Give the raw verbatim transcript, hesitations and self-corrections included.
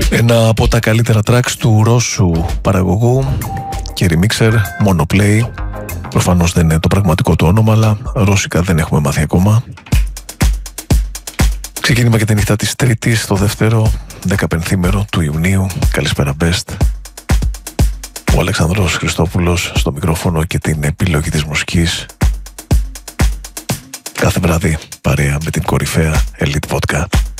Ένα από τα καλύτερα tracks του Ρώσου παραγωγού και remixer, Monoplay. Προφανώς δεν είναι το πραγματικό του όνομα, αλλά ρώσικα δεν έχουμε μάθει ακόμα. Ξεκίνημα και τη νύχτα της Τρίτης, το δεύτερο δεκαπενθήμερο του Ιουνίου. Καλησπέρα Best. Ο Αλεξανδρός Χριστόπουλος στο μικρόφωνο και την επιλογή της μουσικής. Κάθε βράδυ παρέα με την κορυφαία Elite Vodka.